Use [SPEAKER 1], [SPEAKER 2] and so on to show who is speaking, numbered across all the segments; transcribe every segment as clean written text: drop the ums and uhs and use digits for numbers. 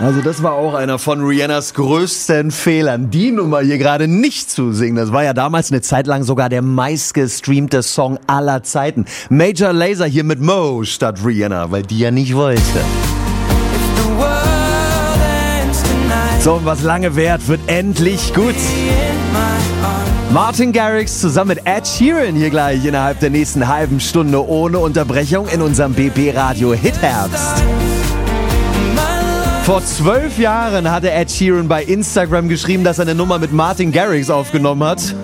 [SPEAKER 1] Also das war auch einer von Rihannas größten Fehlern, die Nummer hier gerade nicht zu singen. Das war ja damals eine Zeit lang sogar der meistgestreamte Song aller Zeiten. Major Lazer hier mit Mo statt Rihanna, weil die ja nicht wollte. So, und was lange währt, wird endlich gut. Martin Garrix zusammen mit Ed Sheeran hier gleich innerhalb der nächsten halben Stunde ohne Unterbrechung in unserem BB Radio Hitherbst. Vor 12 Jahren hatte Ed Sheeran bei Instagram geschrieben, dass er eine Nummer mit Martin Garrix aufgenommen hat.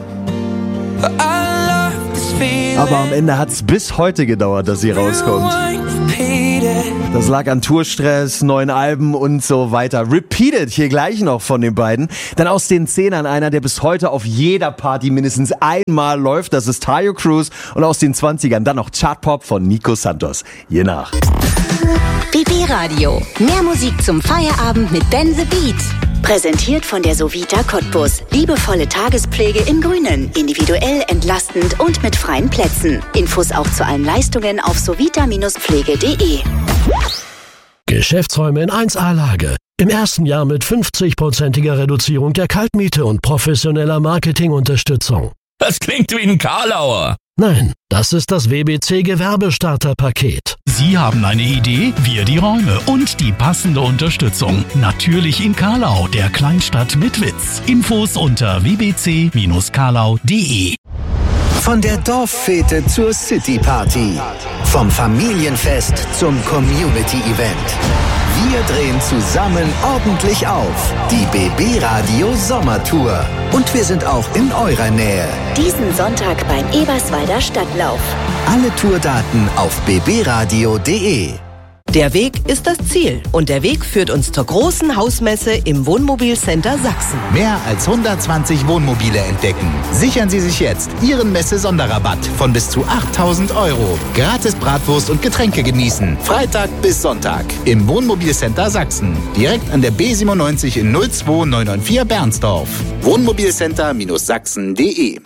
[SPEAKER 1] Aber am Ende hat es bis heute gedauert, dass sie rauskommt. Das lag an Tourstress, neuen Alben und so weiter. Repeated hier gleich noch von den beiden. Dann aus den 10ern einer, der bis heute auf jeder Party mindestens einmal läuft. Das ist Taio Cruz. Und aus den 20ern dann noch Chartpop von Nico Santos. Je nach.
[SPEAKER 2] BB Radio. Mehr Musik zum Feierabend mit Ben the Beat. Präsentiert von der Sovita Cottbus. Liebevolle Tagespflege in Grünen. Individuell, entlastend und mit freien Plätzen. Infos auch zu allen Leistungen auf sovita-pflege.de.
[SPEAKER 3] Geschäftsräume in 1A-Lage. Im ersten Jahr mit 50%iger Reduzierung der Kaltmiete und professioneller Marketingunterstützung.
[SPEAKER 4] Das klingt wie ein Karlauer.
[SPEAKER 3] Nein, das ist das WBC Gewerbestarterpaket.
[SPEAKER 5] Sie haben eine Idee, wir die Räume und die passende Unterstützung. Natürlich in Karlau, der Kleinstadt mit Witz. Infos unter wbc-karlau.de.
[SPEAKER 6] Von der Dorffete zur City-Party. Vom Familienfest zum Community-Event. Wir drehen zusammen ordentlich auf. Die BB Radio Sommertour. Und wir sind auch in eurer Nähe.
[SPEAKER 2] Diesen Sonntag beim Eberswalder Stadtlauf.
[SPEAKER 6] Alle Tourdaten auf bbradio.de.
[SPEAKER 7] Der Weg ist das Ziel und der Weg führt uns zur großen Hausmesse im Wohnmobilcenter Sachsen.
[SPEAKER 6] Mehr als 120 Wohnmobile entdecken. Sichern Sie sich jetzt Ihren Messe-Sonderrabatt von bis zu 8.000 €. Gratis Bratwurst und Getränke genießen. Freitag bis Sonntag im Wohnmobilcenter Sachsen. Direkt an der B97 in 02994 Bernsdorf. Wohnmobilcenter-sachsen.de.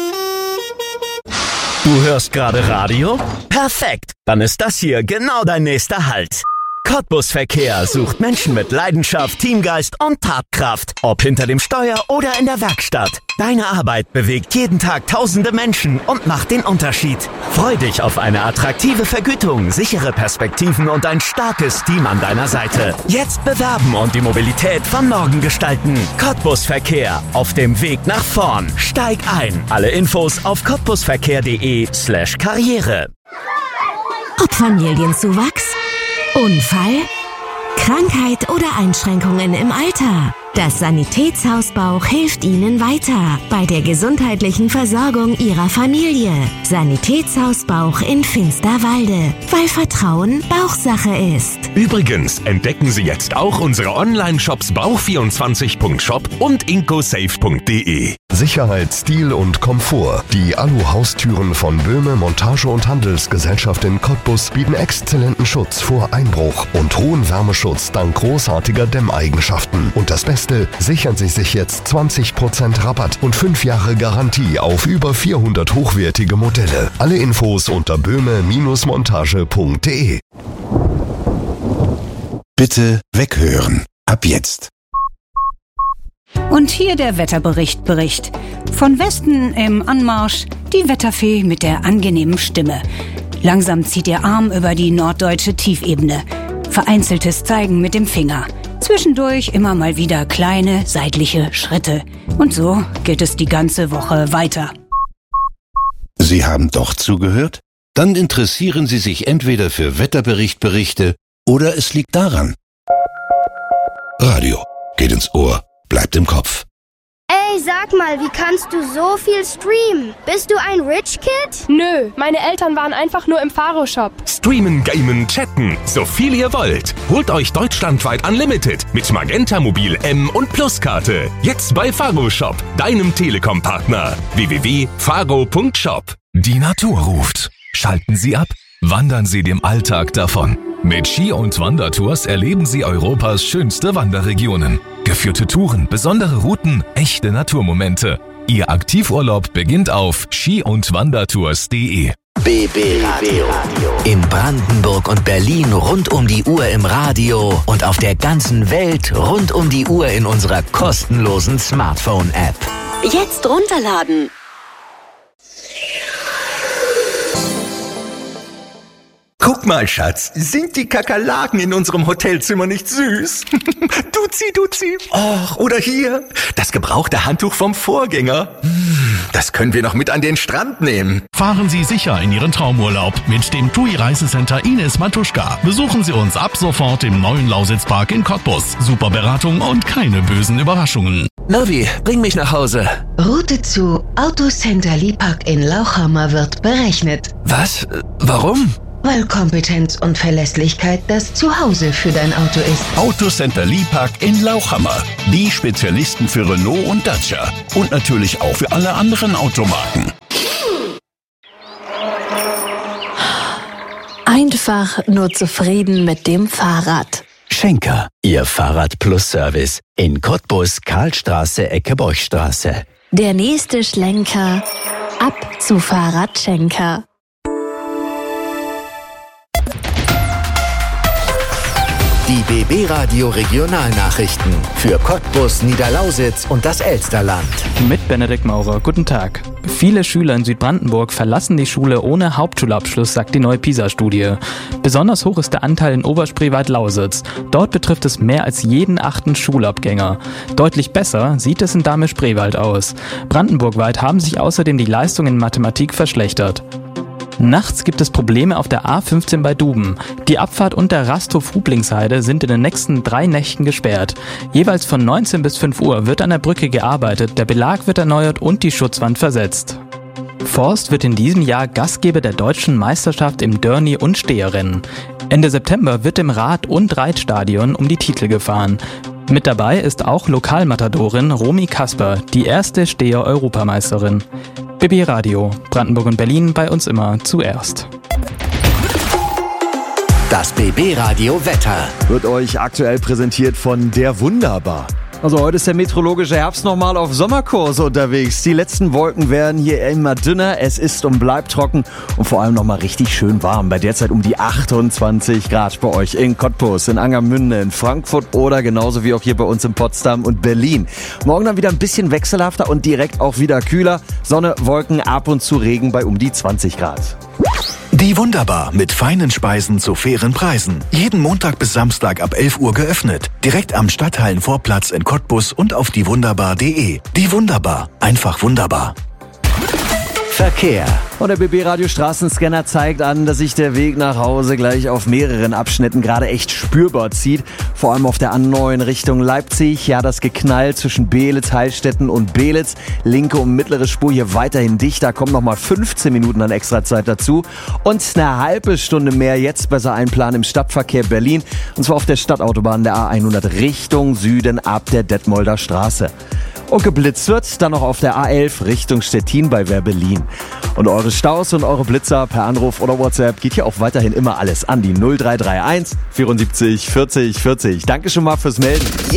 [SPEAKER 8] Du hörst gerade Radio? Perfekt! Dann ist das hier genau dein nächster Halt. Cottbus Verkehr sucht Menschen mit Leidenschaft, Teamgeist und Tatkraft. Ob hinter dem Steuer oder in der Werkstatt. Deine Arbeit bewegt jeden Tag tausende Menschen und macht den Unterschied. Freu dich auf eine attraktive Vergütung, sichere Perspektiven und ein starkes Team an deiner Seite. Jetzt bewerben und die Mobilität von morgen gestalten. Cottbus Verkehr. Auf dem Weg nach vorn. Steig ein. Alle Infos auf cottbusverkehr.de/Karriere.
[SPEAKER 9] Ob Familienzuwachs, Unfall, Krankheit oder Einschränkungen im Alter. Das Sanitätshaus Bauch hilft Ihnen weiter bei der gesundheitlichen Versorgung Ihrer Familie. Sanitätshaus Bauch in Finsterwalde, weil Vertrauen Bauchsache ist.
[SPEAKER 10] Übrigens entdecken Sie jetzt auch unsere Online-Shops bauch24.shop und incosafe.de.
[SPEAKER 11] Sicherheit, Stil und Komfort. Die Alu-Haustüren von Böhme Montage- und Handelsgesellschaft in Cottbus bieten exzellenten Schutz vor Einbruch und hohen Wärmeschutz dank großartiger Dämmeigenschaften. Und das Beste, sichern Sie sich jetzt 20% Rabatt und 5 Jahre Garantie auf über 400 hochwertige Modelle. Alle Infos unter böhme-montage.de.
[SPEAKER 12] Bitte weghören. Ab jetzt.
[SPEAKER 13] Und hier der Wetterbericht. Von Westen im Anmarsch die Wetterfee mit der angenehmen Stimme. Langsam zieht ihr Arm über die norddeutsche Tiefebene. Vereinzeltes Zeigen mit dem Finger. Zwischendurch immer mal wieder kleine seitliche Schritte. Und so geht es die ganze Woche weiter.
[SPEAKER 12] Sie haben doch zugehört? Dann interessieren Sie sich entweder für Wetterberichte oder es liegt daran. Radio geht ins Ohr, bleibt im Kopf.
[SPEAKER 14] Ey, sag mal, wie kannst du so viel streamen? Bist du ein Rich Kid?
[SPEAKER 15] Nö, meine Eltern waren einfach nur im Faro-Shop.
[SPEAKER 10] Streamen, gamen, chatten, so viel ihr wollt. Holt euch deutschlandweit Unlimited mit Magenta Mobil M und Plus-Karte. Jetzt bei Faro-Shop, deinem Telekom-Partner. www.faro.shop.
[SPEAKER 4] Die Natur ruft. Schalten Sie ab, wandern Sie dem Alltag davon. Mit Ski- und Wandertours erleben Sie Europas schönste Wanderregionen. Geführte Touren, besondere Routen, echte Naturmomente. Ihr Aktivurlaub beginnt auf ski- und wandertours.de.
[SPEAKER 8] BB Radio. In Brandenburg und Berlin rund um die Uhr im Radio und auf der ganzen Welt rund um die Uhr in unserer kostenlosen Smartphone-App.
[SPEAKER 2] Jetzt runterladen.
[SPEAKER 16] Guck mal, Schatz, sind die Kakerlaken in unserem Hotelzimmer nicht süß? Duzi. Och, oder hier, das gebrauchte Handtuch vom Vorgänger. Das können wir noch mit an den Strand nehmen.
[SPEAKER 5] Fahren Sie sicher in Ihren Traumurlaub mit dem TUI Reisecenter Ines Matuschka. Besuchen Sie uns ab sofort im neuen Lausitzpark in Cottbus. Super Beratung und keine bösen Überraschungen.
[SPEAKER 8] Navi, bring mich nach Hause.
[SPEAKER 9] Route zu Autocenter Liebhack in Lauchhammer wird berechnet.
[SPEAKER 8] Was? Warum?
[SPEAKER 9] Weil Kompetenz und Verlässlichkeit das Zuhause für dein Auto ist.
[SPEAKER 3] Autocenter Liebhack in Lauchhammer. Die Spezialisten für Renault und Dacia. Und natürlich auch für alle anderen Automarken.
[SPEAKER 9] Einfach nur zufrieden mit dem Fahrrad.
[SPEAKER 8] Schenker, Ihr Fahrrad-Plus-Service. In Cottbus, Karlstraße, Ecke Borchstraße.
[SPEAKER 9] Der nächste Schlenker. Ab zu Fahrradschenker.
[SPEAKER 8] Die BB Radio Regionalnachrichten für Cottbus, Niederlausitz und das Elsterland.
[SPEAKER 17] Mit Benedikt Maurer, guten Tag. Viele Schüler in Südbrandenburg verlassen die Schule ohne Hauptschulabschluss, sagt die neue PISA-Studie. Besonders hoch ist der Anteil in Oberspreewald-Lausitz. Dort betrifft es mehr als jeden 8. Schulabgänger. Deutlich besser sieht es in Dahme-Spreewald aus. Brandenburgweit haben sich außerdem die Leistungen in Mathematik verschlechtert. Nachts gibt es Probleme auf der A15 bei Duben. Die Abfahrt und der Rasthof Hublingsheide sind in den nächsten 3 Nächten gesperrt. Jeweils von 19 bis 5 Uhr wird an der Brücke gearbeitet, der Belag wird erneuert und die Schutzwand versetzt. Forst wird in diesem Jahr Gastgeber der deutschen Meisterschaft im Derny- und Steherrennen. Ende September wird im Rad- und Reitstadion um die Titel gefahren. Mit dabei ist auch Lokalmatadorin Romy Kasper, die erste Steher-Europameisterin. BB Radio, Brandenburg und Berlin, bei uns immer zuerst.
[SPEAKER 8] Das BB Radio Wetter
[SPEAKER 1] wird euch aktuell präsentiert von der Wunderbar. Also heute ist der meteorologische Herbst nochmal auf Sommerkurs unterwegs. Die letzten Wolken werden hier immer dünner. Es ist und bleibt trocken und vor allem nochmal richtig schön warm. Bei derzeit um die 28 Grad bei euch in Cottbus, in Angermünde, in Frankfurt oder genauso wie auch hier bei uns in Potsdam und Berlin. Morgen dann wieder ein bisschen wechselhafter und direkt auch wieder kühler. Sonne, Wolken, ab und zu Regen bei um die 20 Grad.
[SPEAKER 18] Die Wunderbar mit feinen Speisen zu fairen Preisen. Jeden Montag bis Samstag ab 11 Uhr geöffnet. Direkt am Stadthallenvorplatz in Cottbus und auf diewunderbar.de. Die Wunderbar. Einfach wunderbar.
[SPEAKER 8] Verkehr.
[SPEAKER 1] Und der BB-Radio Straßenscanner zeigt an, dass sich der Weg nach Hause gleich auf mehreren Abschnitten gerade echt spürbar zieht. Vor allem auf der A9 Richtung Leipzig. Ja, das Geknall zwischen Beelitz, Heilstätten und Beelitz. Linke und mittlere Spur hier weiterhin dicht. Da kommen nochmal 15 Minuten an Extrazeit dazu. Und eine halbe Stunde mehr jetzt besser einplanen im Stadtverkehr Berlin. Und zwar auf der Stadtautobahn der A100 Richtung Süden ab der Detmolder Straße. Und geblitzt wird dann noch auf der A11 Richtung Stettin bei Werbelin. Und eure Staus und eure Blitzer per Anruf oder WhatsApp geht hier auch weiterhin immer alles an die 0331 74 40 40. Danke schon mal fürs Melden.